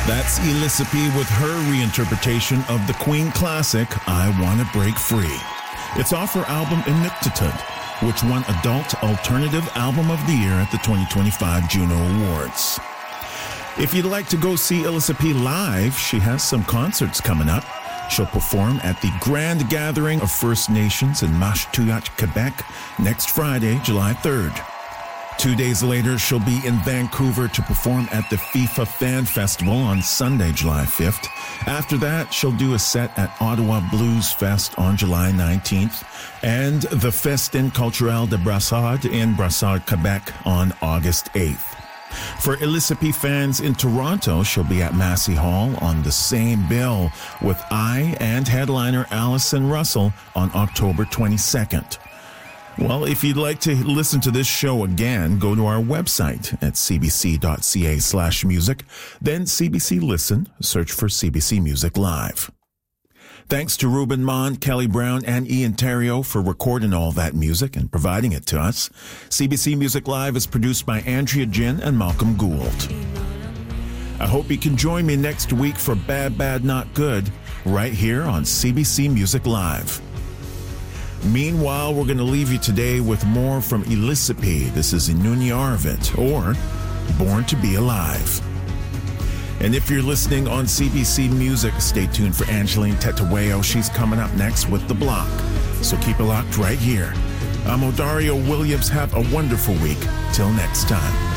That's Elisapie with her reinterpretation of the Queen classic, I Wanna Break Free. It's off her album Inuktitut, which won Adult Alternative Album of the Year at the 2025 Juno Awards. If you'd like to go see Elisapie live, she has some concerts coming up. She'll perform at the Grand Gathering of First Nations in Mashtuyat, Quebec, next Friday, July 3rd. 2 days later, she'll be in Vancouver to perform at the FIFA Fan Festival on Sunday, July 5th. After that, she'll do a set at Ottawa Blues Fest on July 19th and the Festin Culturel de Brassard in Brassard, Quebec on August 8th. For Elisapie fans in Toronto, she'll be at Massey Hall on the same bill with I and headliner Allison Russell on October 22nd. Well, if you'd like to listen to this show again, go to our website at cbc.ca/music, then CBC Listen, search for CBC Music Live. Thanks to Ruben Mon, Kelly Brown, and Ian Terrio for recording all that music and providing it to us. CBC Music Live is produced by Andrea Jin and Malcolm Gould. I hope you can join me next week for Bad, Bad, Not Good, right here on CBC Music Live. Meanwhile, we're going to leave you today with more from Elisapie. This is Inunya Arvit, or Born to Be Alive. And if you're listening on CBC Music, stay tuned for Angeline Tetawayo. She's coming up next with The Block. So keep it locked right here. I'm Odario Williams. Have a wonderful week. Till next time.